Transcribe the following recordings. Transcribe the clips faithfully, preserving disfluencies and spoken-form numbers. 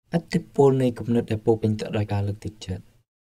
ឥទ្ធិពលនៃគំនិតដែលពោរពេញទៅដោយការលើកទឹកចិត្ត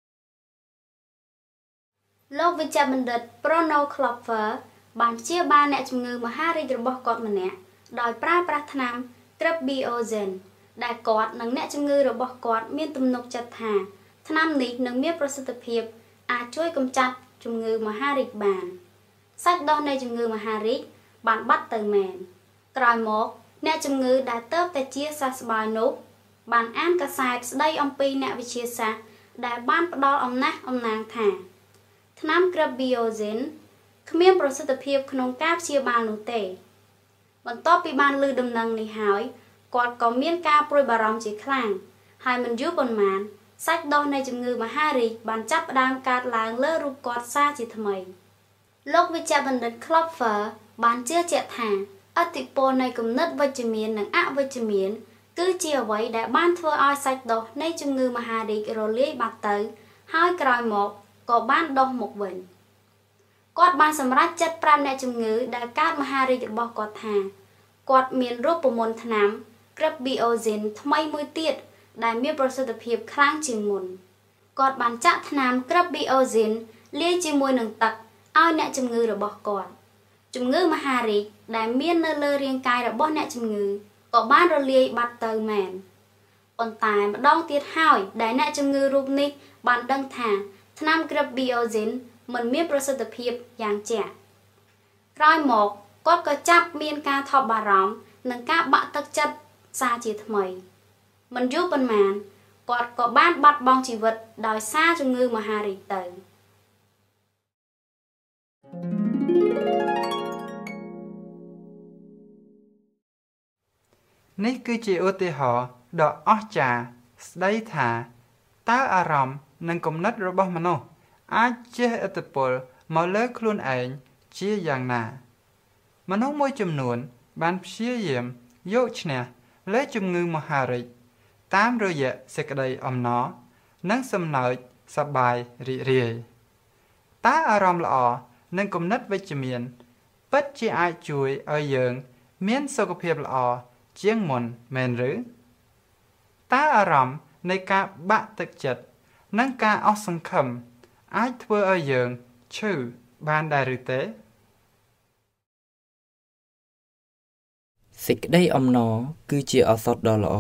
លោកវិជ្ជបណ្ឌិត Bruno Klopfer បានព្យាបាលអ្នកជំងឺមហារីករបស់គាត់ម្នាក់ដោយប្រើប្រាស់ថ្នាំ Trebbiozin ដែលគាត់និងអ្នកជំងឺរបស់គាត់មានទំនុកចិត្តថាថ្នាំនេះនឹងមានប្រសិទ្ធភាពអាចជួយកម្ចាត់ជំងឺមហារីកបានសាច់ដុះនៃជំងឺមហារីកបានបាត់ទៅមែនក្រោយមកអ្នកជំងឺដែលទើបតែជាសះស្បើយនោះបានអានកាសែតស្ដីអំពីអ្នកវិទ្យាសាស្ត្រដែលបានផ្ដល់អំណះអំណាងថាថ្នាំ Trebbiozin គ្មានប្រសិទ្ធភាពក្នុងការព្យាបាលនោះទេបន្ទាប់ពីបានឮដំណឹងនេះហើយគាត់ក៏មានការព្រួយបារម្ភជាខ្លាំងហើយមិនយូរប៉ុន្មានសាច់ដុះនៃជំងឺមហារីកបានចាប់ផ្ដើមកើតឡើងលើរូបគាត់សារជាថ្មីលោកវិជ្ជបណ្ឌិត Klopfer បានជឿជាក់ថាឥទ្ធិពលនៃគំនិតវិជ្ជមាននិងអវិជ្ជមានគឺជាអ្វីដែលបានធ្វើឲ្យសាច់ដុះនៃជំងឺមហារីករលាយបាត់ទៅហើយក្រោយមកក៏បានដុះមកវិញគាត់បានសម្រេចចិត្តប្រាប់អ្នកជំងឺដែលកើតមហារីករបស់គាត់ថាគាត់មានរូបមន្តថ្នាំ Trebbiozin ថ្មីមួយទៀតដែលមានប្រសិទ្ធភាពខ្លាំងជាងមុនគាត់បានចាក់ថ្នាំ Trebbiozin លាយជាមួយនឹងទឹកឲ្យអ្នកជំងឺរបស់គាត់ជំងឺមហារីកដែលមាននៅលើរាងកាយរបស់អ្នកជំងឺក៏បានរលាយបាត់ទៅមែនប៉ុន្តែម្ដងទៀតហើយដែលអ្នកជំងឺរូបនេះបានដឹងថាថ្នាំ Trebbiozin មិនមានប្រសិទ្ធភាពយ៉ាងជាក់ក្រោយមកគាត់ក៏ចាប់មានការថប់បារម្ភនិងការបាក់ទឹកចិត្តសារជាថ្មីមិនយូរប៉ុន្មានគាត់ក៏បានបាត់បង់ជីវិតដោយសារជំងឺមហារីកទៅនេះគឺជាឧទាហរណ៍ដ៏អស្ចារ្យស្ដីថាតើអារម្មណ៍និងគំនិតរបស់មនុស្សអាចជះឥទ្ធិពលមកលើខ្លួនឯងជាយ៉ាងណាមនុស្សមួយចំនួនបានព្យាយាមយកឈ្នះលើជំងឺមហារីកតាមរយៈសេចក្តីអំណរនិងសំណើចសប្បាយរីករាយតើអារម្មណ៍ល្អនិងគំនិតវិជ្ជមានពិតជាអាចជួយឲ្យយើងមានសុខភាពល្អជាងមុនមែនឬតើអារម្មណ៍នៃការបាក់ទឹកចិត្តនិងការអស់សង្ឃឹមអាចធ្វើឲ្យយើងឈឺបានដែរឬទេសេចក្តីអំណរគឺជាឱសថដ៏ល្អ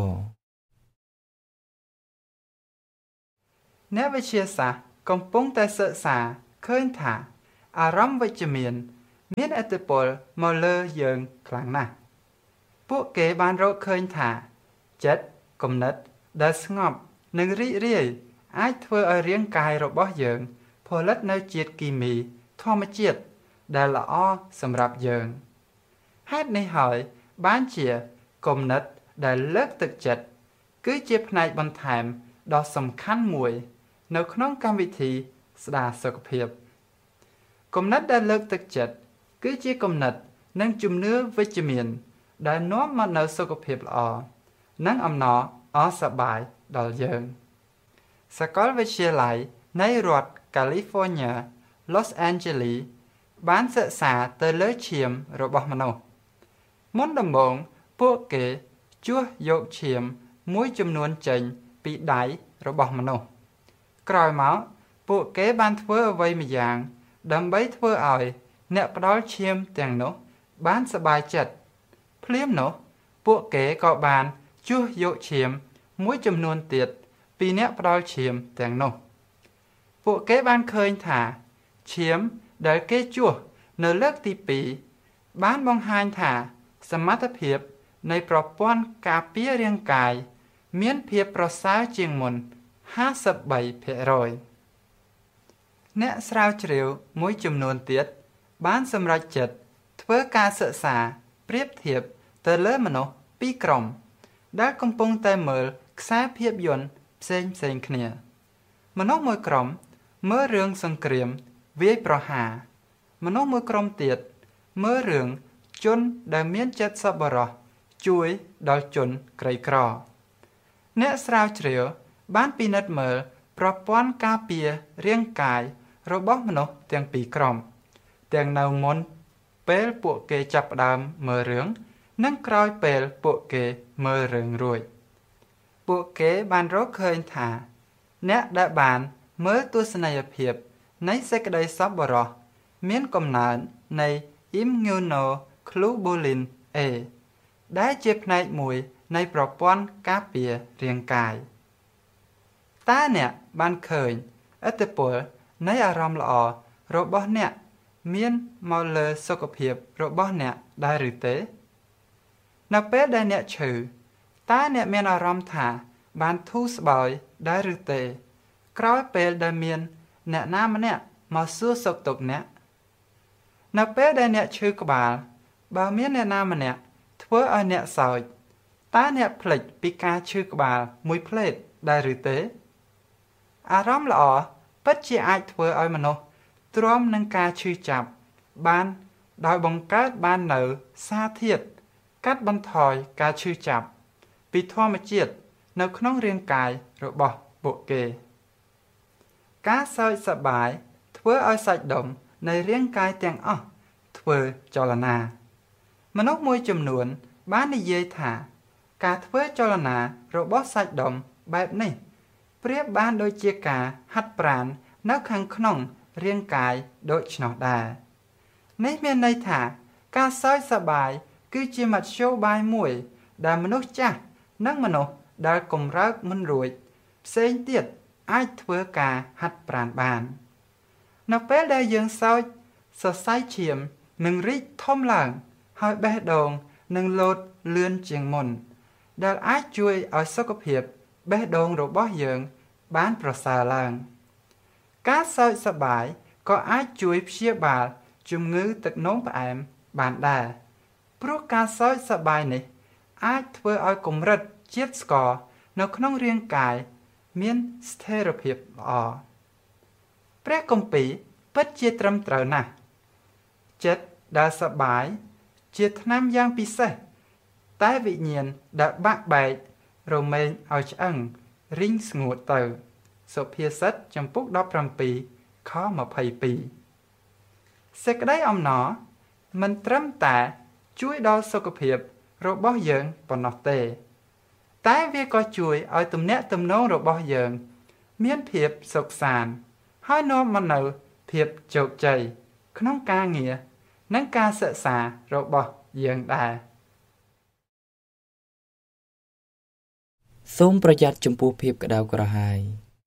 អ្នកវិទ្យាសាស្ត្រកំពុងតែសិក្សាឃើញថាអារម្មណ៍វិជ្ជមានមានឥទ្ធិពលមកលើយើងខ្លាំងណាស់ពួកគេបានរកឃើញថាចិត្តគំនិតដែលស្ងប់និងរីករាយអាចធ្វើឲ្យរាងកាយរបស់យើងផលិតនៅជាតិគីមីធម្មជាតិដែលល្អសម្រាប់យើងហេតុនេះហើយបានជាគំនិតដែលលើកទឹកចិត្តគឺជាផ្នែកបន្ថែមដ៏សំខាន់មួយនៅក្នុងកម្មវិធីស្ដារសុខភាពគំនិតដែលលើកទឹកចិត្តគឺជាគំនិតនិងជំនឿវិជ្ជមានដែលនាំមកនូវសុខភាពល្អនិងអំណរអសប្បាយដល់យើងសាកលវិទ្យាល័យនៃរដ្ឋ California Los Angeles បានសិក្សាទៅលើឈាមរបស់មនុស្សមុនដំបូងពួកគេជួសយកឈាមមួយចំនួនចេញពីដៃរបស់មនុស្សក្រោយមកពួកគេបានធ្វើអ្វីម្យ៉ាងដើម្បីធ្វើឲ្យអ្នកផ្ដល់ឈាមទាំងនោះបានសប្បាយចិត្តភ្លាមនោះពួកគេក៏បានជួសយកឈាមមួយចំនួនទៀតពីអ្នកផ្ដល់ឈាមទាំងនោះពួកគេបានឃើញថាឈាមដែលគេជួសនៅលើកទីពីរបានបង្ហាញថាសមត្ថភាពនៃប្រព័ន្ធការពាររាងកាយមានភាពប្រសើរជាងមុនห้าสิบ三ភាគរយ អ្នកស្រាវជ្រាវមួយចំនួនទៀតបានសម្រេចចិត្តធ្វើការសិក្សាប្រៀបធៀបទៅលើមនុស្សពីរក្រុមដែលកំពុងតែមើលខ្សែភាពយន្តផ្សេងផ្សេងគ្នាមនុស្សមួយក្រុមមើលរឿងសង្គ្រាមវាយប្រហារមនុស្សមួយក្រុមទៀតមើលរឿងជនដែលមានចិត្តសប្បុរសជួយដល់ជនក្រីក្រអ្នកស្រាវជ្រាវបានពិនិត្យមើលប្រព័ន្ធការពាររាងកាយរបស់មនុស្សទាំងពីរក្រុមទាំងនៅមុនពេលពួកគេចាប់ផ្ដើមមើលរឿងនិងក្រោយពេលពួកគេមើលរឿងរួចពួកគេបានរកឃើញថាអ្នកដែលបានមើលទស្សនីយភាពនៃសេចក្តីសប្បុរសមានកំណើននៃ Immunoglobulin A ដែលជាផ្នែកមួយនៃប្រព័ន្ធការពាររាងកាយតើអ្នកបានឃើញឥទ្ធិពលនៃអារម្មណ៍ល្អរបស់អ្នកមានមកលើសុខភាពរបស់អ្នកដែរឬទេនៅពេលដែលអ្នកឈឺតើអ្នកមានអារម្មណ៍ថាបានធូរស្បើយដែរឬទេក្រោយពេលដែលមានអ្នកណាម្នាក់មកសួរសុខទុក្ខអ្នកនៅពេលដែលអ្នកឈឺក្បាលបើមានអ្នកណាម្នាក់ធ្វើឲ្យអ្នកសើចតើអ្នកភ្លេចពីការឈឺក្បាលមួយភ្លេតដែរឬទេអារម្មណ៍ល្អពិតជាអាចធ្វើឲ្យមនុស្សទ្រាំនឹងការឈឺចាប់បានដោយបង្កើតបាននូវសារធាតុកាត់បន្ថយការឈឺចាប់ពីធម្មជាតិនៅក្នុងរាងកាយរបស់ពួកគេការសើចសប្បាយធ្វើឲ្យសាច់ដុំនៃរាងកាយទាំងអស់ធ្វើចលនាមនុស្សមួយចំនួនបាននិយាយថាការធ្វើចលនារបស់សាច់ដុំបែបនេះប្រៀបបានដូចជាការហាត់ប្រាណនៅខាងក្នុងរាងកាយដូច្នោះដែរនេះមានន័យថាការសើចសប្បាយគឺជាមធ្យោបាយមួយដែលមនុស្សចាស់និងមនុស្សដែលកម្រើកមិនរួចផ្សេងទៀតអាចធ្វើការហាត់ប្រាណបាននៅពេលដែលយើងសើចសរសៃឈាមនឹងរីកធំឡើងហើយបេះដូងនឹងលោតលឿនជាងមុនដែលអាចជួយឲ្យសុខភាពបេះដូងរបស់យើងបានប្រសើរឡើងការសើចសប្បាយក៏អាចជួយព្យាបាលជំងឺទឹកនោមផ្អែមបានដែរព្រោះការសើចសប្បាយនេះអាចធ្វើឲ្យកម្រិតជាតិស្ករនៅក្នុងរាងកាយមានស្ថិរភាពល្អព្រះគម្ពីរពិតជាត្រឹមត្រូវណាស់ចិត្តដែលសប្បាយជាថ្នាំយ៉ាងពិសេសតែវិញ្ញាណដែលបាក់បែករមែងឲ្យឆ្អឹងរីងស្ងួតទៅសុភាសិតចំពុកដប់ប្រាំពីរខម្ភៃពីរសេចក្តីអំណរមិនត្រឹមតែជួយដល់សុខភាពរបស់យើងប៉ុណ្ណោះទេតែវាក៏ជួយឲ្យទំនាក់ទំនងរបស់យើងមានភាពសុខសាន្តហើយនាំមកនូវភាពជោគជ័យក្នុងការងារនិងការសិក្សារបស់យើងដែរសូមប្រយ័ត្នចំពោះភាពក្តៅក្រហាយ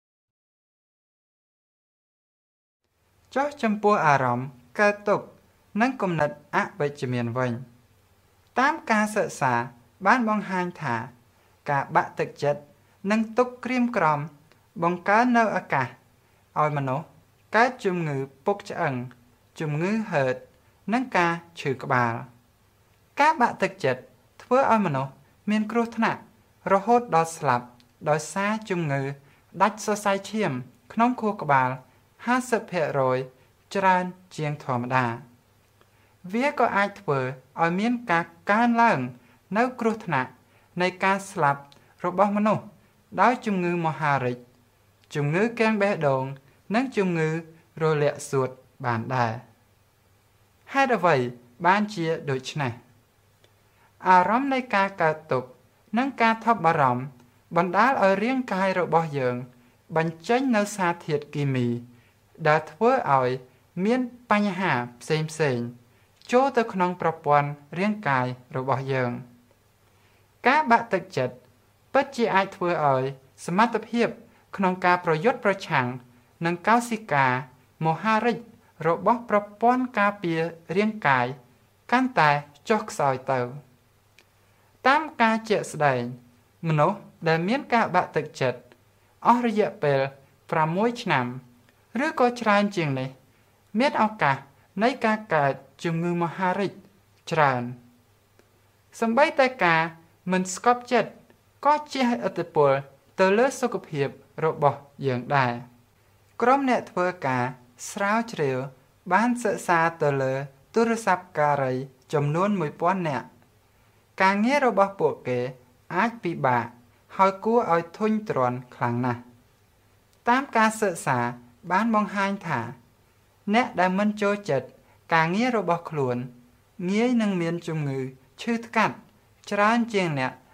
ចុះចំពោះអារម្មណ៍កើតទុក្ខនិងគំនិតអវិជ្ជមានវិញតាមការសិក្សាបានបង្ហាញថាការបាក់ទឹកចិត្តនិងទុក្ខក្រៀមក្រំបង្កើននៅអាកាសឲ្យមនុស្សកើតជំងឺពុកឆ្អឹងជំងឺហឺតនិងការឈឺក្បាលការបាក់ទឹកចិត្តធ្វើឲ្យមនុស្សមានគ្រោះថ្នាក់រហូតដល់ស្លាប់ដោយសារជំងឺដាច់សរសៃឈាមក្នុងខួរក្បាលห้าสิบភាគរយច្រើនជាងធម្មតាវាក៏អាចធ្វើឲ្យមានការកើនឡើងនៅគ្រោះថ្នាក់នៃការស្លាប់របស់មនុស្សដោយជំងឺមហារីកជំងឺគាំងបេះដូងនិងជំងឺរលាកសួតបានដែរហេតុអ្វីបានជាដូច្នេះអារម្មណ៍នៃការកើតទុក្ខនិងការថប់បារម្ភបណ្ដាលឲ្យរាងកាយរបស់យើងបញ្ចេញនូវសារធាតុគីមីដែលធ្វើឲ្យមានបញ្ហាផ្សេងផ្សេងចូលទៅក្នុងប្រព័ន្ធរាងកាយរបស់យើងការបាក់ទឹកចិត្តពិតជាអាចធ្វើឲ្យសមត្ថភាពក្នុងការប្រយុទ្ធប្រឆាំងនឹងកោសិកាមហារីករបស់ប្រព័ន្ធការពាររាងកាយកាន់តែចុះខ្សោយទៅតាមការជាក់ស្ដែងមនុស្សដែលមានការបាក់ទឹកចិត្តអស់រយៈពេលប្រាំមួយឆ្នាំឬក៏ច្រើនជាងនេះមានឱកាសនៃការកើតជំងឺមហារីកច្រើនសូម្បីតែការមិនស្កប់ចិត្តក៏ជះឥទ្ធិពលទៅលើសុខភាពរបស់យើងដែរក្រុមអ្នកធ្វើការស្រាវជ្រាវបានសិក្សាទៅលើទូរស័ព្ទការីចំនួនមួយពាន់នាក់ការងាររបស់ពួកគេអាចពិបាកហើយគួរឲ្យធុញទ្រាន់ខ្លាំងណាស់តាមការសិក្សាបានបង្ហាញថាអ្នកដែលមិនចូលចិត្តការងាររបស់ខ្លួនងាយនឹងមានជំងឺឈឺថ្កាត់ច្រើនជាងអ្នក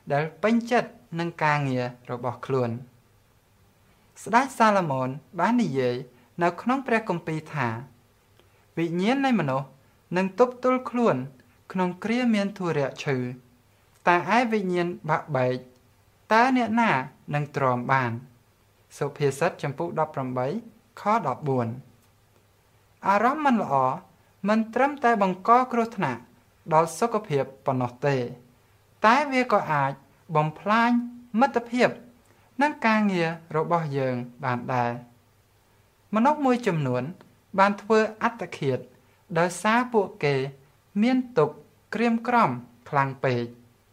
ដែលពេញចិត្តនឹងការងាររបស់ខ្លួនស្ដេចសាឡូមោនបាននិយាយនៅក្នុងព្រះគម្ពីរថាវិញ្ញាណនៃមនុស្សនឹងទប់ទល់ខ្លួនក្នុងគ្រាមានធុរៈឈឺតែឯវិញ្ញាណបាក់បែកតើអ្នកណានឹងទ្រាំបានសុភាសិតចំពុកដប់ប្រាំបីខដប់បួនអារម្មណ៍មិនល្អមិនត្រឹមតែបង្កគ្រោះថ្នាក់ដល់សុខភាពប៉ុណ្ណោះទេតែវាក៏អាចបំផ្លាញមិត្តភាពនិងការងាររបស់យើងបានដែរមនុស្សមួយចំនួនបានធ្វើអត្តឃាតដោយសារពួកគេមានទុក្ខក្រៀមក្រំខ្លាំងពេក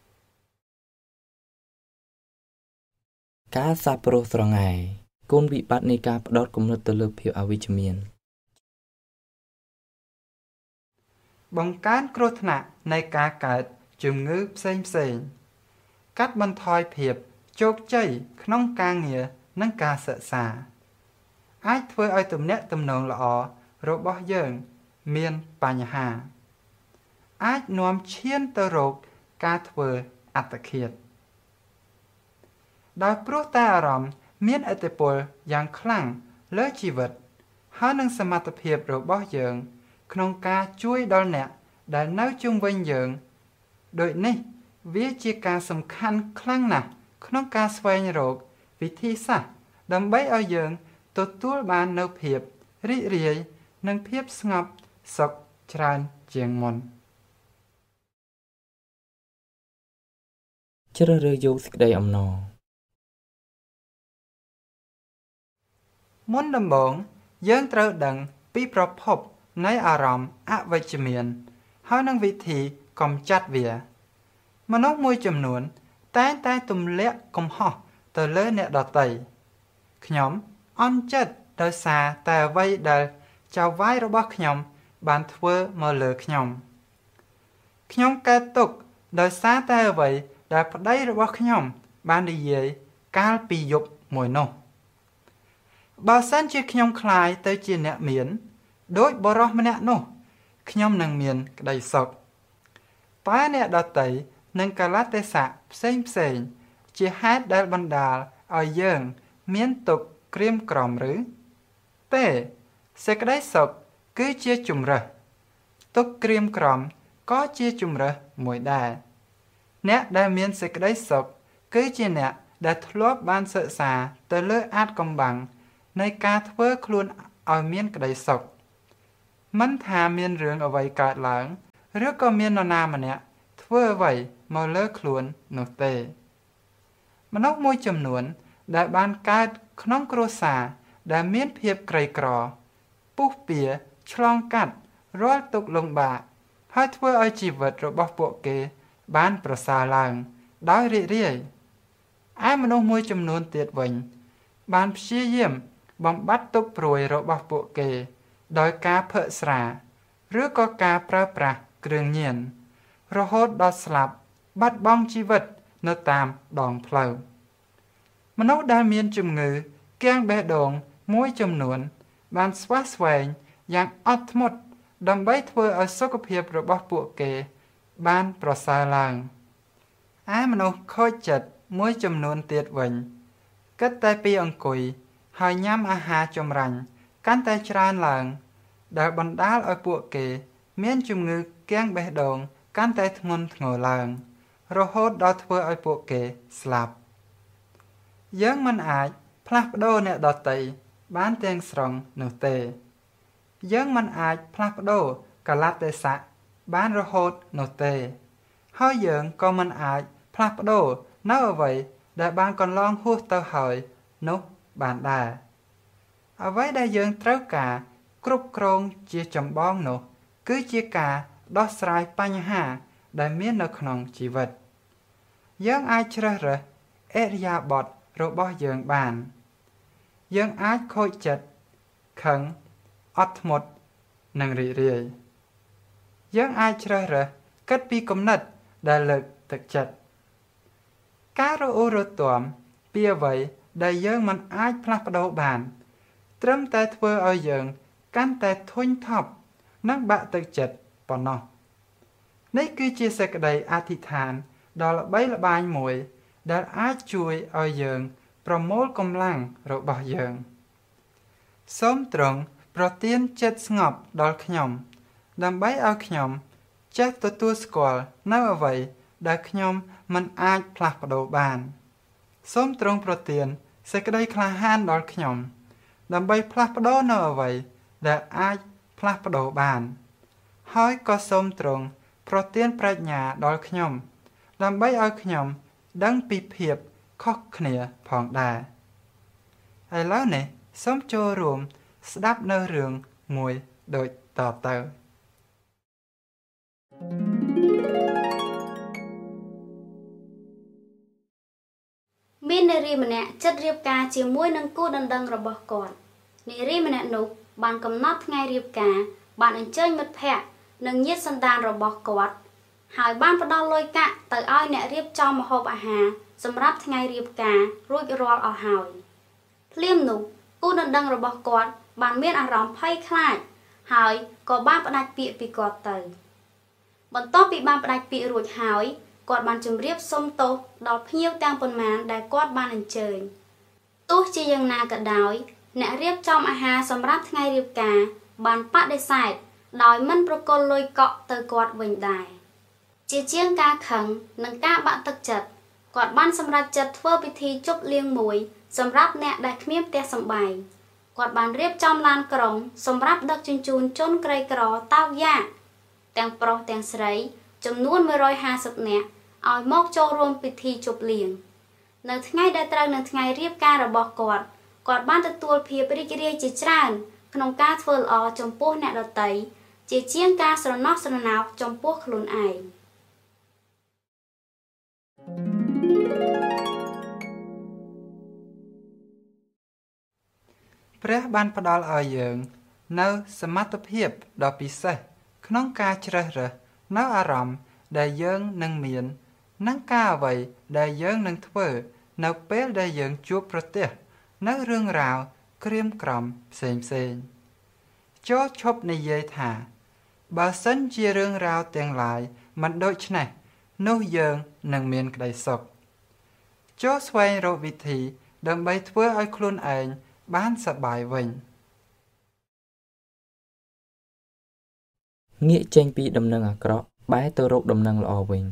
ការសាបព្រោះស្រងាយគុណវិបត្តិនៃការផ្ដោតគំនិតទៅលើភាពអវិជ្ជមានបង្កើនគ្រោះថ្នាក់នៃការកើតជំងឺផ្សេងផ្សេងកាត់បន្ថយភាពជោគជ័យក្នុងការងារនិងការសិក្សាអាចធ្វើឲ្យទំនាក់ទំនងល្អរបស់យើងមានបញ្ហាអាចនាំឈានទៅរកការធ្វើអត្តឃាតដោយព្រោះតែអារម្មណ៍មានឥទ្ធិពលយ៉ាងខ្លាំងលើជីវិតហើយនឹងសមត្ថភាពរបស់យើងក្នុងការជួយដល់អ្នកដែលនៅជុំវិញយើងដូចនេះវាជាការសំខាន់ខ្លាំងណាស់ក្នុងការស្វែងរកវិធីសាស្ត្រដើម្បីឲ្យយើងទទួលបាននូវភាពរីករាយនិងភាពស្ងប់សុខច្រើនជាងមុនជ្រើសរើសយកសេចក្តីអំណរមុនដំបូងយើងត្រូវដឹងពីប្រភពនៃអារម្មណ៍អវិជ្ជមានហើយនឹងវិធីកម្ចាត់វាមនុស្សមួយចំនួនតែងតែទម្លាក់កំហុសទៅលើអ្នកដទៃខ្ញុំអន់ចិត្តដោយសារតែអ្វីដែលចៅហ្វាយរបស់ខ្ញុំបានធ្វើមកលើខ្ញុំខ្ញុំកើតទុក្ខដោយសារតែអ្វីដែលប្តីរបស់ខ្ញុំបាននិយាយកាលពីយប់មួយនោះបើសិនជាខ្ញុំខ្លាយទៅជាអ្នកមានដោយបរិសម្នាក់នោះខ្ញុំនឹងមានក្តីសុខតែអ្នកដទៃនិងកាលៈទេសៈផ្សេងផ្សេងជាហេតុដែលបណ្ដាលឲ្យយើងមានទុក្ខក្រៀមក្រំឬទេសេចក្តីសុខគឺជាជម្រើសទុក្ខក្រៀមក្រំក៏ជាជម្រើសមួយដែរអ្នកដែលមានសេចក្តីសុខគឺជាអ្នកដែលធ្លាប់បានសិក្សាទៅលើអាថ៌កំបាំងនៃការធ្វើខ្លួនឲ្យមានក្តីសុខមិនថាមានរឿងអ្វីកើតឡើងឬក៏មាននរណាម្នាក់ធ្វើអ្វីមកលើខ្លួននោះទេមនុស្សមួយចំនួនដែលបានកើតក្នុងគ្រួសារដែលមានភាពក្រីក្រពុះពៀឆ្លងកាត់រាល់ទុក្ខលំបាកហើយធ្វើឲ្យជីវិតរបស់ពួកគេបានប្រសើរឡើងដោយរីករាយឯមនុស្សមួយចំនួនទៀតវិញបានព្យាយាមបំបត្តិទុក្ខព្រួយរបស់ពួកគេដោយការផឹកស្រាឬក៏ការប្រើប្រាស់គ្រឿងញៀនរហូតដល់ស្លាប់បាត់បង់ជីវិតនៅតាមដងផ្លូវមនុស្សដែលមានជំងឺគាំងបេះដូងមួយចំនួនបានស្វះស្វែងយ៉ាងអត់ធ្មត់ដើម្បីធ្វើឲ្យសុខភាពរបស់ពួកគេបានប្រសើរឡើងឯមនុស្សខូចចិត្តមួយចំនួនទៀតវិញគិតតែពីអង្គុយហើយញ៉ាំអាហារចម្រាញ់កាន់តែច្រើនឡើងដែលបណ្ដាលឲ្យពួកគេមានជំងឺគាំងបេះដូងកាន់តែធ្ងន់ធ្ងរឡើងរហូតដល់ធ្វើឲ្យពួកគេស្លាប់យើងមិនអាចផ្លាស់ប្ដូរអ្នកដទៃបានទាំងស្រុងនោះទេយើងមិនអាចផ្លាស់ប្ដូរកាលៈទេសៈបានរហូតនោះទេហើយយើងក៏មិនអាចផ្លាស់ប្ដូរនៅអ្វីដែលបានកន្លងហួសទៅហើយនោះបានដែរអ្វីដែលយើងត្រូវការគ្រប់គ្រងជាចម្បងនោះគឺជាការដោះស្រាយបញ្ហាដែលមាននៅក្នុងជីវិតយើងអាចជ្រើសរើសឥរិយាបថរបស់យើងបានយើងអាចខូចចិត្តខឹងអត់ធ្មត់និងរីករាយយើងអាចជ្រើសរើសគិតពីគំនិតដែលលើកទឹកចិត្តការរអ៊ូរទាំពីអ្វីដែលយើងមិនអាចផ្លាស់ប្ដូរបានត្រឹមតែធ្វើឲ្យយើងកាន់តែធុញថប់និងបាក់ទឹកចិត្តប៉ុណ្ណោះនេះគឺជាសេចក្តីអធិដ្ឋានដ៏ល្បីល្បាញមួយដែលអាចជួយឲ្យយើងប្រមូលកម្លាំងរបស់យើងសូមទ្រង់ប្រទានចិត្តស្ងប់ដល់ខ្ញុំដើម្បីឲ្យខ្ញុំចេះទទួលស្គាល់នៅអ្វីដែលខ្ញុំមិនអាចផ្លាស់ប្ដូរបានសូមទ្រង់ប្រទានសេចក្តីក្លាហានដល់ខ្ញុំដើម្បីផ្លាស់ប្ដូរនៅអ្វីដែលអាចផ្លាស់ប្ដូរបានហើយក៏សូមទ្រង់ប្រទានប្រាជ្ញាដល់ខ្ញុំដើម្បីឲ្យខ្ញុំដឹងពីភាពខុសគ្នាផងដែរឥឡូវនេះសូមចូលរួមស្ដាប់នៅរឿងមួយដូចតទៅមាននារីម្នាក់ចិត្តរៀបការជាមួយនឹងគូដណ្ដឹងរបស់គាត់នារីម្នាក់នោះបានកំណត់ថ្ងៃរៀបការបានអញ្ជើញមិត្តភ័ក្តិនិងញាតិសន្តានរបស់គាត់ហើយបានផ្ដល់លុយកាក់ទៅឲ្យអ្នករៀបចំម្ហូបអាហារសម្រាប់ថ្ងៃរៀបការរួចរាល់អស់ហើយភ្លាមនោះគូដណ្ដឹងរបស់គាត់បានមានអារម្មណ៍ភ័យខ្លាចហើយក៏បានផ្ដាច់ពាក្យពីគាត់ទៅបន្ទាប់ពីបានផ្ដាច់ពាក្យរួចហើយគាត់បានជម្រាបសុំទោសដល់ភ្ញៀវទាំងប៉ុន្មានដែលគាត់បានអញ្ជើញទោះជាយ៉ាងណាក៏ដោយអ្នករៀបចំអាហារសម្រាប់ថ្ងៃរៀបការបានបដិសេធដោយមិនប្រគល់លុយកក់ទៅគាត់វិញដែរជាជាងការខឹងនិងការបាក់ទឹកចិត្តគាត់បានសម្រេចចិត្តធ្វើពិធីជប់លៀងមួយសម្រាប់អ្នកដែលគ្មានផ្ទះសម្បែងគាត់បានរៀបចំឡានក្រុងសម្រាប់ដឹកជញ្ជូនជនក្រីក្រតោកយ៉ាកទាំងប្រុសទាំងស្រីចំនួនមួយរយហាសិបនាក់ឲ្យមកចូលរួមពិធីជប់លៀងនៅថ្ងៃដែលត្រូវនឹងថ្ងៃរៀបការរបស់គាត់គាត់បានទទួលភាពរីករាយជាច្រើនក្នុងការធ្វើល្អចំពោះអ្នកដទៃជាជាងការស្រណោះស្រណោកចំពោះខ្លួនឯងព្រះបានផ្ដល់ឲ្យយើងនៅសមត្ថភាពដ៏ពិសេសក្នុងការជ្រើសរើសនៅអារម្មណ៍ដែលយើងនឹងមាននិងការអ្វីដែលយើងនឹងធ្វើនៅពេលដែលយើងជួបប្រទះនៅរឿងរ៉ាវក្រៀមក្រំផ្សេងផ្សេងចូលឈប់និយាយថាបើសិនជារឿងរ៉ាវទាំងឡាយមិនដូច្នេះនោះយើងនឹងមានក្តីសុខចូលស្វែងរកវិធីដើម្បីធ្វើឲ្យខ្លួនឯងបានសប្បាយវិញងាកចេញពីដំណឹងអាក្រក់បែរទៅរកដំណឹងល្អវិញ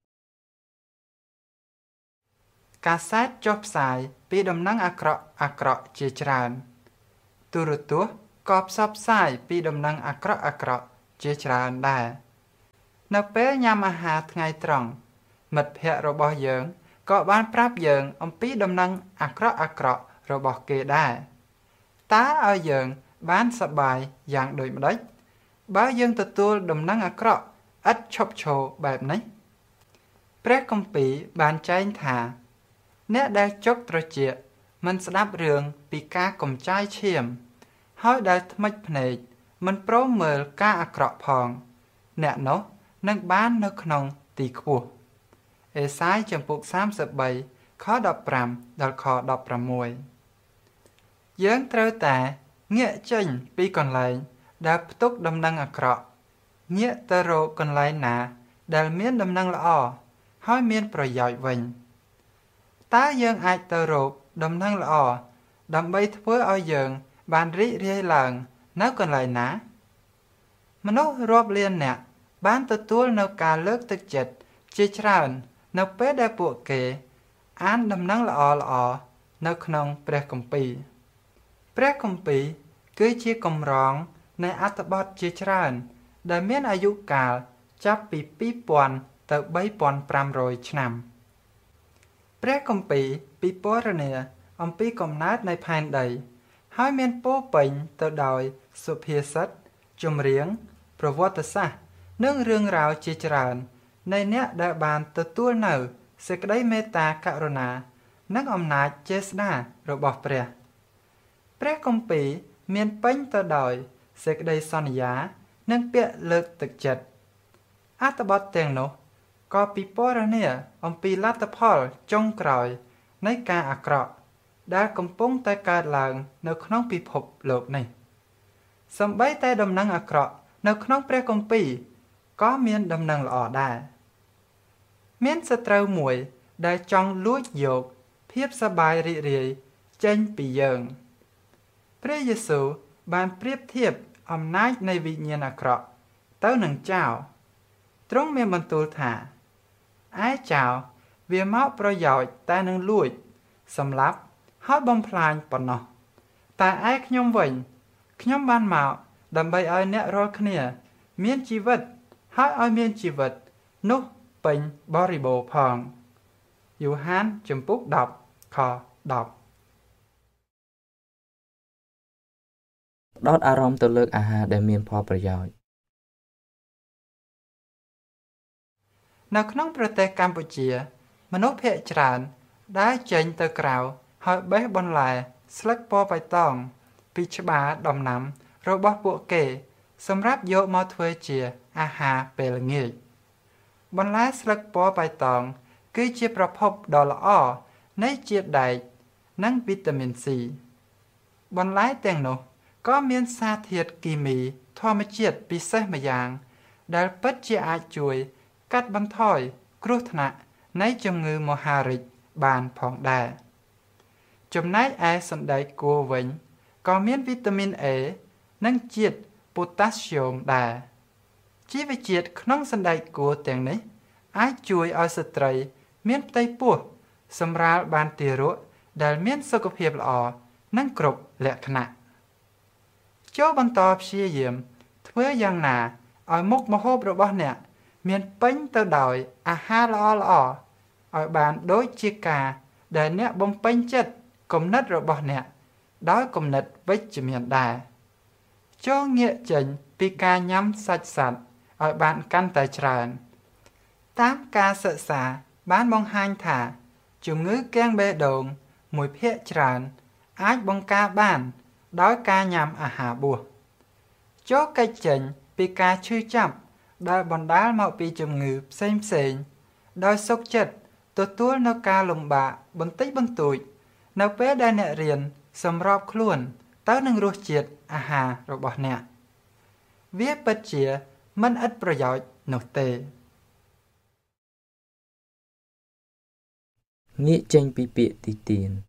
កាសែតចុះផ្សាយពីដំណឹងអាក្រក់អាក្រក់ជាច្រើនទូរទស្សន៍ក៏ផ្សព្វផ្សាយពីដំណឹងអាក្រក់អាក្រក់ជាច្រើនដែរនៅពេលញ៉ាំអាហារថ្ងៃត្រង់មិត្តភ័ក្តិរបស់យើងក៏បានប្រាប់យើងអំពីដំណឹងអាក្រក់អាក្រក់របស់គេដែរតើឲ្យយើងបានសប្បាយយ៉ាងដូចម្ដេចបើយើងទទួលដំណឹងអាក្រក់ឥតឈប់ឈរបែបនេះព្រះគម្ពីរបានចែងថាអ្នកដែលចុកត្រចៀកមិនស្ដាប់រឿងពីការកំចាយឈាមហើយដែលថ្មិចភ្នែកមិនព្រមមើលការអាក្រក់ផងអ្នកនោះនឹងបាននៅក្នុងទីខ្ពស់អេសាយចំពុកសាមសិបបីខដប់ប្រាំដល់ខដប់ប្រាំមួយយើងត្រូវតែងាកចេញពីកន្លែងដែលផ្ទុកដំណឹងអាក្រក់ងាកទៅរកកន្លែងណាដែលមានដំណឹងល្អហើយមានប្រយោជន៍វិញតើយើងអាចទៅរកដំណឹងល្អដើម្បីធ្វើឲ្យយើងបានរីករាយឡើងនៅកន្លែងណាមនុស្សរាប់លាននាក់បានទទួលនៅការលើកទឹកចិត្តជាច្រើននៅពេលដែលពួកគេអានដំណឹងល្អល្អនៅក្នុងព្រះគម្ពីរព្រះគម្ពីរគឺជាកម្រងនៃអត្ថបទជាច្រើនដែលមានអាយុកាលចាប់ពីពីរពាន់ទៅបីពាន់ប្រាំរយឆ្នាំព្រះគម្ពីរពិពណ៌នាអំពីកំណើតនៃផែនដីហើយមានពោរពេញទៅដោយសុភាសិតចម្រៀងប្រវត្តិសាស្ត្រនិងរឿងរ៉ាវជាច្រើននៃអ្នកដែលបានទទួលនៅសេចក្តីមេត្តាករុណានិងអំណាចចេស្តារបស់ព្រះព្រះគម្ពីរមានពេញទៅដោយសេចក្តីសន្យានិងពាក្យលើកទឹកចិត្តអត្ថបទទាំងនោះក៏ពិពណ៌នាអំពីលទ្ធផលចុងក្រោយនៃការអាក្រក់ដែលកំពុងតែកើតឡើងនៅក្នុងពិភពលោកនេះសូម្បីតែដំណឹងអាក្រក់នៅក្នុងព្រះគម្ពីរក៏មានដំណឹងល្អដែរមានសត្រូវមួយដែលចង់លួចយកភាពសប្បាយរីករាយចេញពីយើងព្រះយេស៊ូវបានប្រៀបធៀបអំណាចនៃវិញ្ញាណអាក្រក់ទៅនឹងចោរទ្រង់មានបន្ទូលថាឯចោរវាមកប្រយោជន៍តែនឹងលួចសម្លាប់ហើយបំផ្លាញប៉ុណ្ណោះតែឯខ្ញុំវិញខ្ញុំបានមកដើម្បីឲ្យអ្នករាល់គ្នាមានជីវិតហើយឲ្យមានជីវិតនោះពេញបរិបូរណ៍ផងយូហានជំពូកដប់ខដប់ផ្ដោតអារម្មណ៍ទៅលើអាហារដែលមានផលប្រយោជន៍នៅក្នុងប្រទេសកម្ពុជាមនុស្សភាគច្រើនដើរចេញទៅក្រៅហើយបេះបន្លែស្លឹកពណ៌បៃតងពីច្បារដំណាំរបស់ពួកគេសម្រាប់យកមកធ្វើជាអាហារពេលល្ងាចបន្លែស្លឹកពណ៌បៃតងគឺជាប្រភពដ៏ល្អនៃជាតិដែកនិងវីតាមីន C បន្លែទាំងនោះក៏មានសារធាតុគីមីធម្មជាតិពិសេសម្យ៉ាងដែលពិតជាអាចជួយកាត់បន្ថយគ្រោះថ្នាក់នៃជំងឺមហារីកបានផងដែរចំណែកឯសណ្តែកគួរវិញក៏មានវីតាមីន A និងជាតិប៉ូតាស្យូមដែរជីវជាតិក្នុងសណ្តែកគួរទាំងនេះអាចជួយឲ្យស្ត្រីមានផ្ទៃពោះសម្រាលបានទារកដែលមានសុខភាពល្អនិងគ្រប់លក្ខណៈចូលបន្តព្យាយាមធ្វើយ៉ាងណាឲ្យមុខម្ហូបរបស់អ្នកមានពេញទៅដោយអាហារល្អៗឲ្យបានដូចជាការដែលអ្នកបំពេញចិត្តគំនិតរបស់អ្នកដោយគំនិតវិជ្ជមានដែរចូលងាកចេញពីការញ៉ាំសាច់សត្វឲ្យបានកាន់តែច្រើនតាមការសិក្សាបានបង្ហាញថាជំងឺគាំងបេះដូងមួយភាគច្រើនអាចបង្ការបានដោយការញ៉ាំអាហារបួសចូលកិច្ចចេញពីការឈឺចាប់ដែលបណ្ដាលមកពីជំងឺផ្សេងផ្សេងដោយសុខចិត្តទទួលនៅការលំបាកបន្តិចបន្តួចនៅពេលដែលអ្នករៀនសម្របខ្លួនទៅនឹងរសជាតិអាហាររបស់អ្នកវាពិតជាមិនឥតប្រយោជន៍នោះទេងាកចេញពីពាក្យទីទាន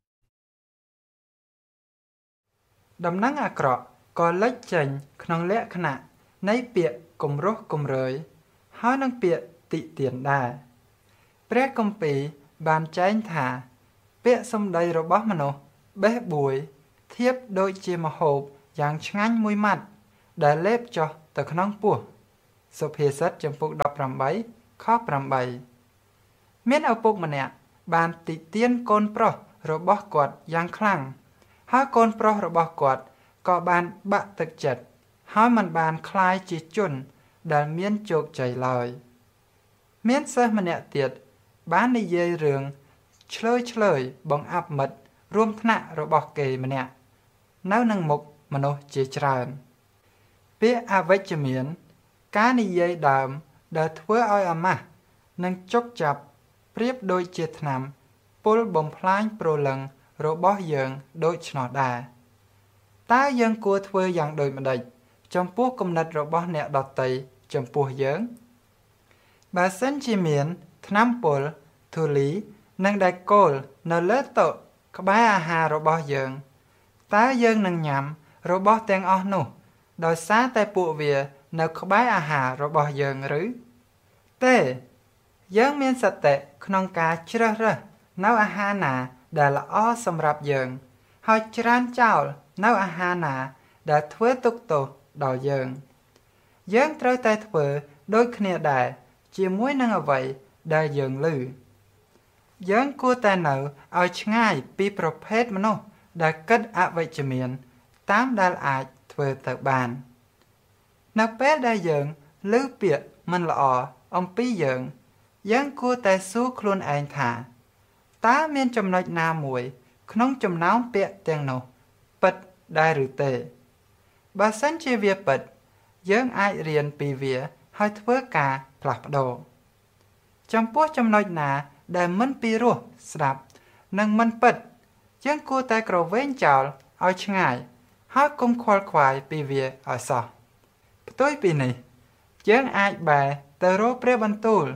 ដំណឹងអាក្រក់ក៏លេចចេញក្នុងលក្ខណៈនៃពាក្យគំរោះគំរើយហើយនឹងពាក្យតិទានដែរព្រះគម្ពីរបានចែងថាពាក្យសម្ដីរបស់មនុស្សបេះបួយធៀបដូចជាម្ហូបយ៉ាងឆ្ងាញ់មួយម៉ាត់ដែលលេបចុះទៅក្នុងពោះសុភាសិតចំពុកដប់ប្រាំបីខប្រាំបីមានឪពុកម្នាក់បានតិទានកូនប្រុសរបស់គាត់យ៉ាងខ្លាំងហើយកូនប្រុសរបស់គាត់ក៏បានបាក់ទឹកចិត្តហើយមិនបានคล้ายជាជនដែលមានជោគជ័យឡើយមានសិស្សម្នាក់ទៀតបាននិយាយរឿងឆ្លើយឆ្លើយបង្អាប់មិត្តរួមថ្នាក់របស់គេម្នាក់នៅនឹងមុខមនុស្សជាច្រើនពាក្យអវិជ្ជមានការនិយាយដើមដែលធ្វើឲ្យអាម៉ាស់និងចុកចាប់ប្រៀបដូចជាថ្នាំពុលបំផ្លាញព្រលឹងរបស់យើងដូច្នោះដែរតើយើងគួរធ្វើយ៉ាងដូចម្តេចចំពោះគំនិតរបស់អ្នកដទៃចំពោះយើងបើសិនជាមានថ្នាំពុលធូលីនិងដែកគោលនៅលើតុក្បែរអាហាររបស់យើងតើយើងនឹងញ៉ាំរបស់ទាំងអស់នោះដោយសារតែពួកវានៅក្បែរអាហាររបស់យើងឬទេយើងមានសតិក្នុងការជ្រើសរើសនៅអាហារណាដែលល្អសម្រាប់យើងហើយច្រានចោលនៅអាហារណាដែលធ្វើទុក្ខទោសដល់យើងយើងត្រូវតែធ្វើដូចគ្នាដែរជាមួយនឹងអ្វីដែលយើងឮយើងគួរតែនៅឲ្យឆ្ងាយពីប្រភេទមនុស្សដែលគិតអវិជ្ជមានតាមដែលអាចធ្វើទៅបាននៅពេលដែលយើងឮពាក្យមិនល្អអំពីយើងយើងគួរតែសួរខ្លួនឯងថាតើមានចំណុចណាមួយក្នុងចំណោមពាក្យទាំងនោះពិតដែរឬទេបើសិនជាវាពិតយើងអាចរៀនពីវាហើយធ្វើការផ្លាស់ប្ដូរចំពោះចំណុចណាដែលមិនពីរោះស្ដាប់និងមិនពិតយើងគួរតែក្រវែងចោលឲ្យឆ្ងាយហើយកុំខ្វល់ខ្វាយពីវាឲ្យសោះផ្ទុយពីនេះយើងអាចបែរទៅរកព្រះបន្ទូល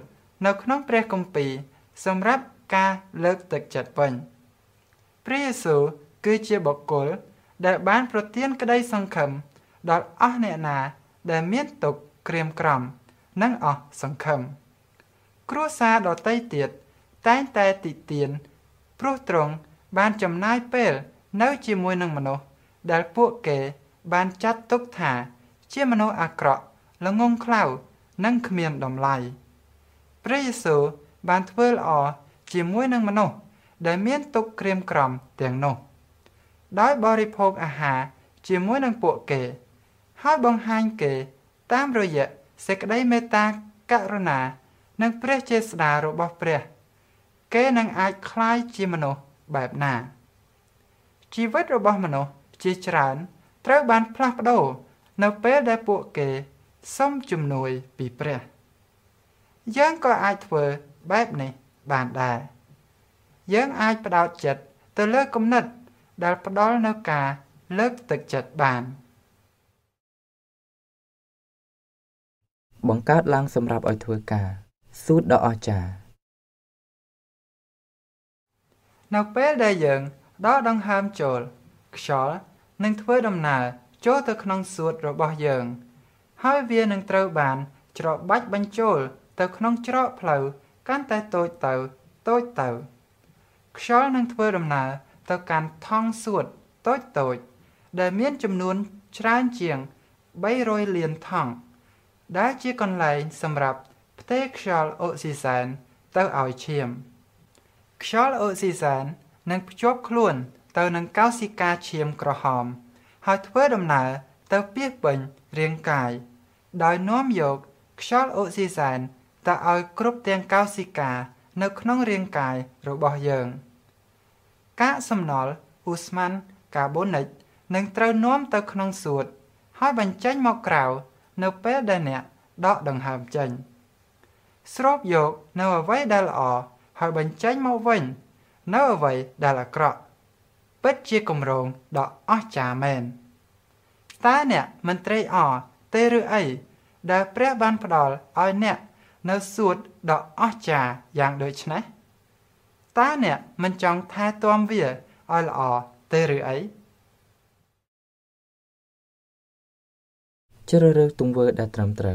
នៅក្នុងព្រះគម្ពីរសម្រាប់ការលើកទឹកចិត្តវិញព្រះយេស៊ូវគឺជាបុគ្គលដែលបានប្រទានក្តីសង្ឃឹមដល់អស់អ្នកណាដែលមានទុក្ខក្រៀមក្រំនិងអស់សង្ឃឹមគ្រួសារដទៃទៀតតែងតែតិទៀនព្រោះទ្រង់បានចំណាយពេលនៅជាមួយនឹងមនុស្សដែលពួកគេបានចាត់ទុកថាជាមនុស្សអាក្រក់ល្ងង់ខ្លៅនិងគ្មានតម្លៃព្រះយេស៊ូវបានធ្វើល្អជាមួយនឹងមនុស្សដែលមានទុក្ខក្រៀមក្រំទាំងនោះដោយបរិភោគអាហារជាមួយនឹងពួកគេហើយបង្ហាញគេតាមរយៈសេចក្តីមេត្តាករុណានិងព្រះចេស្តារបស់ព្រះគេនឹងអាចក្លាយជាមនុស្សបែបណាជីវិតរបស់មនុស្សជាច្រើនត្រូវបានផ្លាស់ប្ដូរនៅពេលដែលពួកគេសុំជំនួយពីព្រះយើងក៏អាចធ្វើបែបនេះបានដែរយើងអាចផ្ដោតចិត្តទៅលើគំនិតដែលផ្ដល់នូវការលើកទឹកចិត្តបានបង្កើតឡើងសម្រាប់ឲ្យធ្វើការសួតដ៏អស្ចារ្យនៅពេលដែលយើងដកដង្ហើមចូលខ្យល់នឹងធ្វើដំណើរចូលទៅក្នុងសួតរបស់យើងហើយវានឹងត្រូវបានច្របាច់បញ្ចូលទៅក្នុងច្រកផ្លូវកាន់តែតូចទៅតូចទៅខ្យល់នឹងធ្វើដំណើរទៅកាន់ថង់សួតតូចតូចដែលមានចំនួនច្រើនជាងបីរយលានថង់ដែលជាកន្លែងសម្រាប់ផ្ទេរខ្យល់អុកស៊ីសែនទៅឲ្យឈាមខ្យល់អុកស៊ីសែននឹងភ្ជាប់ខ្លួនទៅនឹងកោសិកាឈាមក្រហមហើយធ្វើដំណើរទៅពាសពេញរាងកាយដោយនាំយកខ្យល់អុកស៊ីសែនទៅឲ្យគ្រប់ទាំងកោសិកានៅក្នុងរាងកាយរបស់យើងកាកសំណល់អ៊ូស្ម៉ាន់កាបូនិកនឹងត្រូវនាំទៅក្នុងសួតហើយបញ្ចេញមកក្រៅនៅពេលដែលអ្នកដកដង្ហើមចេញស្រូបយកនៅអ្វីដែលល្អហើយបញ្ចេញមកវិញនៅអ្វីដែលអាក្រក់ពិតជាគម្រោងដ៏អស្ចារ្យមែនតើអ្នកមិនត្រេកអរទេឬអីដែលព្រះបានផ្ដល់ឲ្យអ្នកនៅសួតដ៏អស្ចារ្យយ៉ាងដូចនេះតើអ្នកមិនចង់ថែទាំវាឲ្យល្អទេឬអីជ្រើសរើសទង្វើដែលត្រឹមត្រូវ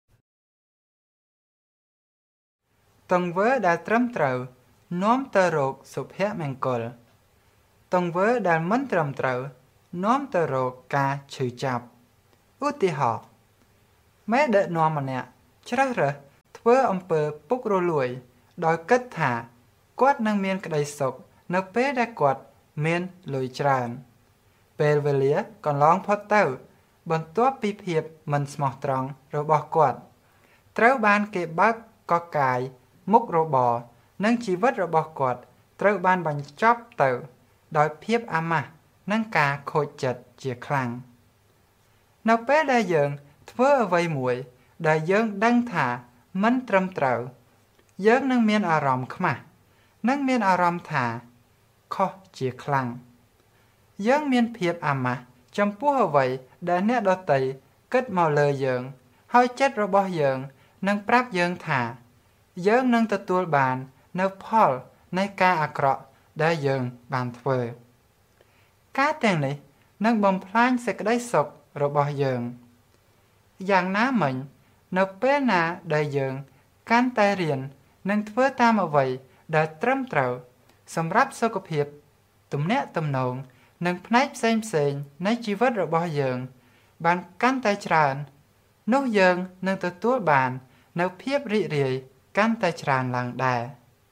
ទង្វើដែលត្រឹមត្រូវនាំទៅរកសុភមង្គលទង្វើដែលមិនត្រឹមត្រូវនាំទៅរកការឈឺចាប់ឧទាហរណ៍មេដឹកនាំម្នាក់ជ្រើសរើសធ្វើអំពើពុករលួយដោយគិតថាគាត់នឹងមានក្តីសុខនៅពេលដែលគាត់មានលុយច្រើនពេលវេលាកន្លងផុតទៅបន្ទាប់ពីភាពមិនស្មោះត្រង់របស់គាត់ត្រូវបានគេបើកកកាយមុខរបរនិងជីវិតរបស់គាត់ត្រូវបានបញ្ចប់ទៅដោយភាពអាម៉ាស់និងការខូចចិត្តជាខ្លាំងនៅពេលដែលយើងធ្វើអ្វីមួយដែលយើងដឹងថាមិនត្រឹមត្រូវយើងនឹងមានអារម្មណ៍ខ្មាស់និងមានអារម្មណ៍ថាខុសជាខ្លាំងយើងមានភាពអាម៉ាស់ចំពោះអ្វីដែលអ្នកដទៃគិតមកលើយើងហើយចិត្តរបស់យើងនឹងប្រាប់យើងថាយើងនឹងទទួលបាននូវផលនៃការអាក្រក់ដែលយើងបានធ្វើការទាំងនេះនឹងបំផ្លាញសេចក្តីសុខរបស់យើងយ៉ាងណាមិញនៅពេលណាដែលយើងកាន់តែរៀននិងធ្វើតាមអ្វីដែលត្រឹមត្រូវសម្រាប់សុខភាពទំនាក់ទំនងនិងផ្នែកផ្សេងផ្សេងនៃជីវិតរបស់យើងបានកាន់តែច្រើននោះយើងនឹងទទួលបាននូវភាពរីករាយកាន់តែច្រើនឡើងដែរ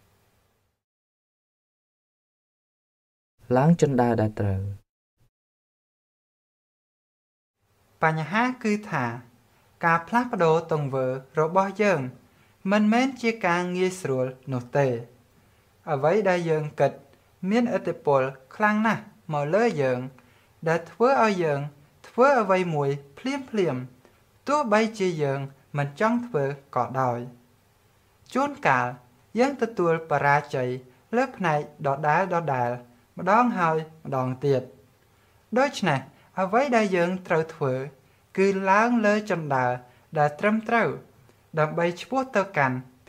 ឡើងជណ្ដើរដែលត្រូវបញ្ហាគឺថាការផ្លាស់ប្ដូរទង្វើរបស់យើងមិនមែនជាការងាយស្រួលនោះទេអ្វីដែលយើងគិតមានឥទ្ធិពលខ្លាំងណាស់មកលើយើងដែលធ្វើឲ្យយើងធ្វើអ្វីមួយភ្លាមភ្លាមទោះបីជាយើងមិនចង់ធ្វើក៏ដោយជួនកាលយើងទទួលបរាជ័យលើផ្នែកដដែលដដែលម្ដងហើយម្ដងទៀតដូច្នេះអ្វីដែលយើងត្រូវធ្វើគឺឡើងលើជណ្ដើរដែលត្រឹមត្រូវដើម្បីឆ្ពោះទៅកាន់ភាព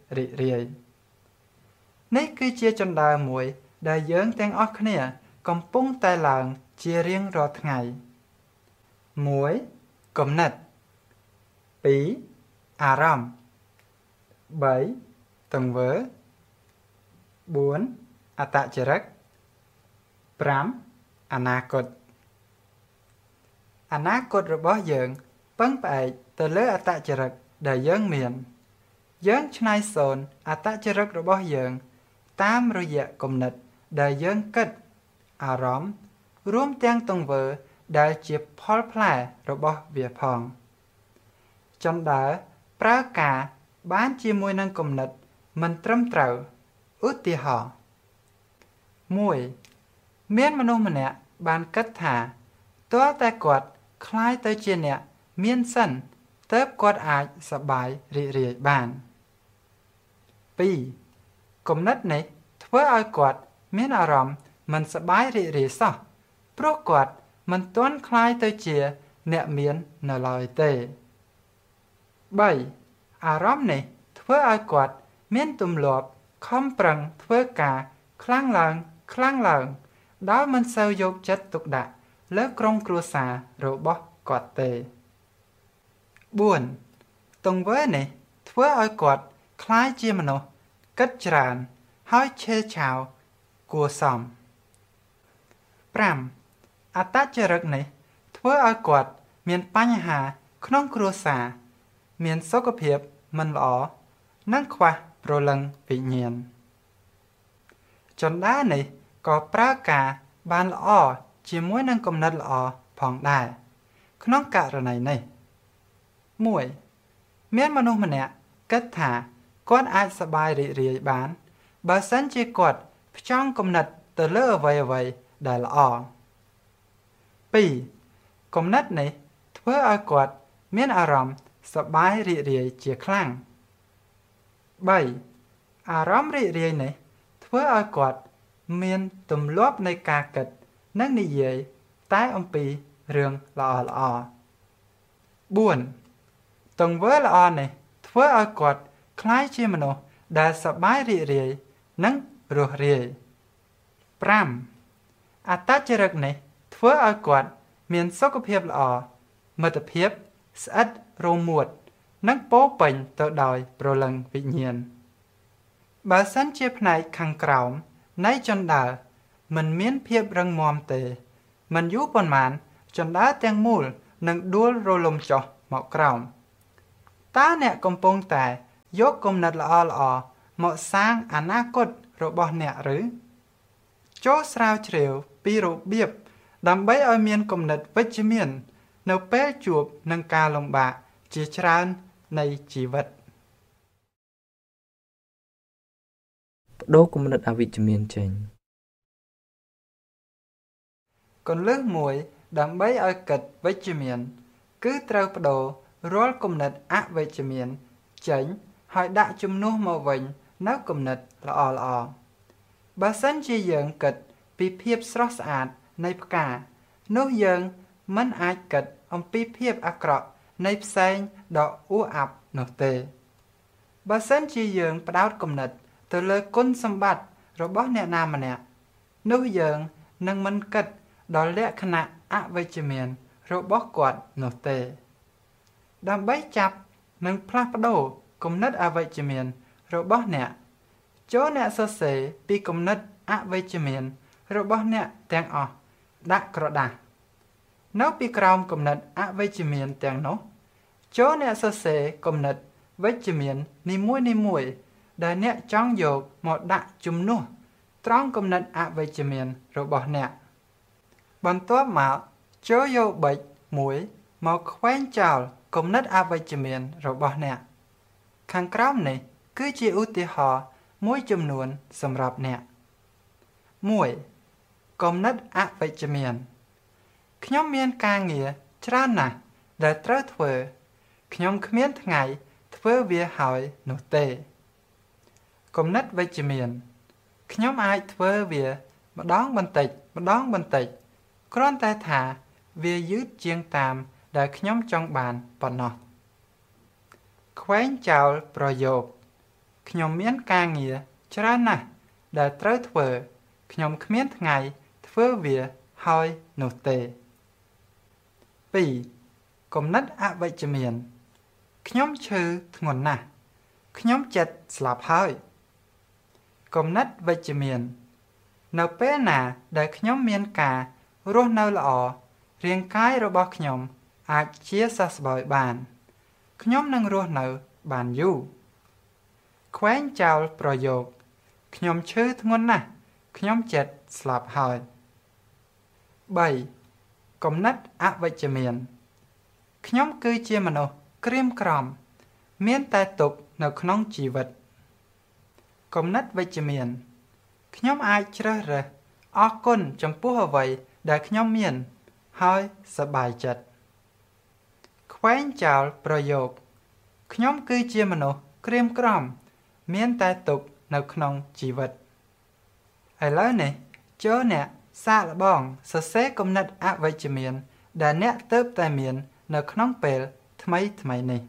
រីករាយនេះគឺជាចន្លើមួយដែលយើងទាំងអស់គ្នាកំពុងតែឡើងជារៀងរាល់ថ្ងៃមួយគំនិតពីរអារម្មណ៍បីទង្វើបួនអត្តចរិតប្រាំអនាគតអនាគតរបស់យើងពឹងផ្អែកទៅលើអត្តចរិតដែលយើងមានយើងច្នៃសូនអត្តចរិតរបស់យើងតាមរយៈគំនិតដែលយើងគិតអារម្មណ៍រួមទាំងទង្វើដែលជាផលផ្លែរបស់វាផងចន្ទើប្រើការបានជាមួយនឹងគំនិតមិនត្រឹមត្រូវឧទាហរណ៍មួយមានមនុស្សម្នាក់បានគិតថាទាល់តែគាត់คล้ายទៅជាអ្នកមានសិនទើបគាត់អាចសប្បាយរីករាយបានពីរគំនិតនេះធ្វើឲ្យគាត់មានអារម្មណ៍មិនសប្បាយរីករាយសោះព្រោះគាត់មិនទាន់คล้ายទៅជាអ្នកមាននៅឡើយទេបីអារម្មណ៍នេះធ្វើឲ្យគាត់មានទម្លាប់ខំប្រឹងធ្វើការខ្លាំងឡើងខ្លាំងឡើងដោយមិនសូវយកចិត្តទុកដាក់លើក្រុមគ្រួសាររបស់គាត់ទេបួនទង្វើនេះធ្វើឲ្យគាត់คล้ายជាមនុស្សគិតច្រើនហើយឆេវឆាវគួរសមប្រាំអត្តចរិតនេះធ្វើឲ្យគាត់មានបញ្ហាក្នុងគ្រួសារមានសុខភាពមិនល្អនិងខ្វះព្រលឹងវិញ្ញាណចន្ទើនេះក៏ប្រើការបានល្អជាមួយនឹងគំនិតល្អផងដែរក្នុងករណីនេះមួយមានមនុស្សម្នាក់គិតថាគាត់អាចសប្បាយរីករាយបានបើសិនជាគាត់ផ្ចង់គំនិតទៅលើអ្វីអ្វីដែលល្អពីរគំនិតនេះធ្វើឲ្យគាត់មានអារម្មណ៍សប្បាយរីករាយជាខ្លាំងបីអារម្មណ៍រីករាយនេះធ្វើឲ្យគាត់មានទម្លាប់នៃការគិតនិងនិយាយតែអំពីរឿងល្អល្អបួនទង្វើល្អនេះធ្វើឲ្យគាត់คล้ายជាមនុស្សដែលសប្បាយរីករាយនិងរស់រាយប្រាំអត្តចរិតនេះធ្វើឲ្យគាត់មានសុខភាពល្អមិត្តភាពស្អិតរមួតនិងពោពេញទៅដោយព្រលឹងវិញ្ញាណបើសិនជាផ្នែកខាងក្រោមនៃចន្ទើមិនមានភាពរឹងមាំទេមិនយូរប៉ុន្មានចន្ទើទាំងមូលនឹងដួលរលំចុះមកក្រោមតើអ្នកកំពុងតែយកគំនិតល្អល្អមកសាងអនាគតរបស់អ្នកឬចូលស្រាវជ្រាវពីរបៀបដើម្បីឲ្យមានគំនិតវិជ្ជមាននៅពេលជួបនឹងការលំបាកជាច្រើននៃជីវិតបដូរគំនិតអវិជ្ជមានចេញគន្លឹះមួយដើម្បីឲ្យគិតវិជ្ជមានគឺត្រូវបដូររាល់គំនិតអវិជ្ជមានចេញហើយដាក់ជំនួសមកវិញនៅគំនិតល្អល្អបើសិនជាយើងគិតពីភាពស្រស់ស្អាតនៃផ្កានោះយើងមិនអាចគិតអំពីភាពអាក្រក់នៃផ្សែងដ៏អ៊ូអាប់នោះទេបើសិនជាយើងផ្ដោតគំនិតទៅលើគុណសម្បត្តិរបស់អ្នកណាម្នាក់នោះយើងនឹងមិនគិតដល់លក្ខណៈអវិជ្ជមានរបស់គាត់នោះទេដើម្បីចាប់និងផ្លាស់ប្ដូរគំនិតអវិជ្ជមានរបស់អ្នកចូលអ្នកសរសេរពីគំនិតអវិជ្ជមានរបស់អ្នកទាំងអស់ដាក់ក្រដាសនៅពីក្រោមគំនិតអវិជ្ជមានទាំងនោះចូលអ្នកសរសេរគំនិតវិជ្ជមាននីមួយនីមួយដែលអ្នកចង់យកមកដាក់ជំនួសត្រង់គំនិតអវិជ្ជមានរបស់អ្នកបន្ទាប់មកចូលយកប៊ិចមួយមកខ្វែងចោលគំនិតអវិជ្ជមានរបស់អ្នកខាងក្រោមនេះគឺជាឧទាហរណ៍មួយចំនួនសម្រាប់អ្នកមួយគំនិតអវិជ្ជមានខ្ញុំមានការងារច្រើនណាស់ដែលត្រូវធ្វើខ្ញុំគ្មានថ្ងៃធ្វើវាហើយនោះទេគំនិតវិជ្ជមានខ្ញុំអាចធ្វើវាម្ដងបន្តិចម្ដងបន្តិចគ្រាន់តែថាវាយឺតជាងតាមដែលខ្ញុំចង់បានប៉ុណ្ណោះខ្វែងចោលប្រយោគខ្ញុំមានការងារច្រើនណាស់ដែលត្រូវធ្វើខ្ញុំគ្មានថ្ងៃធ្វើវាហើយនោះទេពីរគំនិតអវិជ្ជមានខ្ញុំឈឺធ្ងន់ណាស់ខ្ញុំចិត្តស្លាប់ហើយគំនិតវិជ្ជមាននៅពេលណាដែលខ្ញុំមានការរស់នៅល្អរាងកាយរបស់ខ្ញុំអាចជាសះស្បើយបានខ្ញុំនឹងរស់នៅបានយូរខ្វែងចោលប្រយោគខ្ញុំឈឺធ្ងន់ណាស់ខ្ញុំចិត្តស្លាប់ហើយបីគំនិតអវិជ្ជមានខ្ញុំគឺជាមនុស្សក្រៀមក្រំមានតែទុក្ខនៅក្នុងជីវិតគំនិតវិជ្ជមានខ្ញុំអាចជ្រើសរើសអរគុណចំពោះអ្វីដែលខ្ញុំមានហើយសប្បាយចិត្តខ្វែងចោលប្រយោគខ្ញុំគឺជាមនុស្សក្រៀមក្រំមានតែទុក្ខនៅក្នុងជីវិតឥឡូវនេះចូលអ្នកសាកល្បងសរសេរគំនិតអវិជ្ជមានដែលអ្នកទើបតែមាននៅក្នុងពេលថ្មីថ្មីនេះ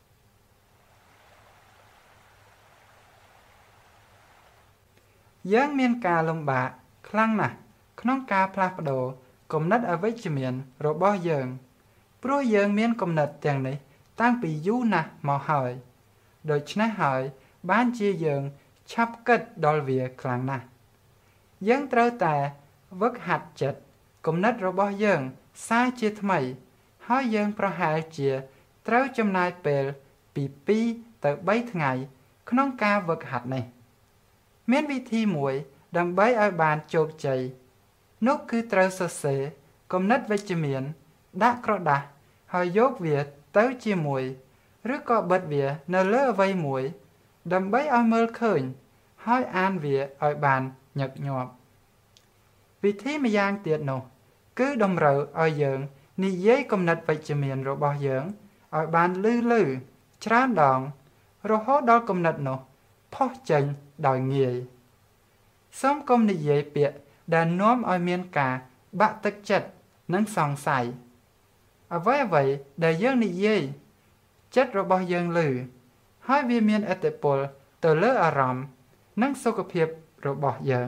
យើងមានការលំបាកខ្លាំងណាស់ក្នុងការផ្លាស់ប្ដូរគំនិតអវិជ្ជមានរបស់យើងព្រោះយើងមានគំនិតទាំងនេះតាំងពីយូរណាស់មកហើយដូច្នេះហើយបានជាយើងឆាប់គិតដល់វាខ្លាំងណាស់យើងត្រូវតែវឹកហាត់ចិត្តគំនិតរបស់យើងសាជាថ្មីហើយយើងប្រហែលជាត្រូវចំណាយពេលពីពីរទៅបីថ្ងៃក្នុងការវឹកហាត់នេះមានវិធីមួយដើម្បីឲ្យបានជោគជ័យនោះគឺត្រូវសរសេរគំនិតវិជ្ជមានដាក់ក្រដាសហើយយកវាទៅជាមួយឬក៏បិទវានៅលើអ្វីមួយដើម្បីឲ្យមើលឃើញហើយអានវាឲ្យបានញឹកញាប់វិធីម្យ៉ាងទៀតនោះគឺតម្រូវឲ្យយើងនិយាយគំនិតវិជ្ជមានរបស់យើងឲ្យបានលឺលឺច្រើនដងរហូតដល់គំនិតនោះផុសចេញដោយងាយសូមកុំនិយាយពាក្យដែលនាំឲ្យមានការបាក់ទឹកចិត្តនិងសង្ស័យអ្វីអ្វីដែលយើងនិយាយចិត្តរបស់យើងឮហើយវាមានឥទ្ធិពលទៅលើអារម្មណ៍និងសុខភាពរបស់យើង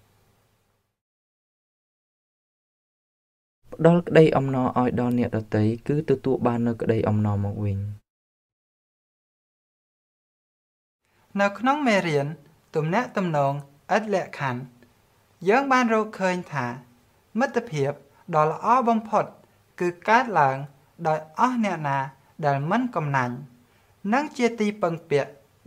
ផ្ដល់ក្តីអំណរឲ្យដល់អ្នកដទៃគឺទទួលបាននូវក្តីអំណរមកវិញនៅក្នុងមេរៀនទំនាក់ទំនងឥតលក្ខខណ្ឌយើងបានរកឃើញថាមិត្តភាពដ៏ល្អបំផុតគឺកើតឡើងដោយអស់អ្នកណាដែលមិនកំណាញ់និងជាទីពឹងពាក់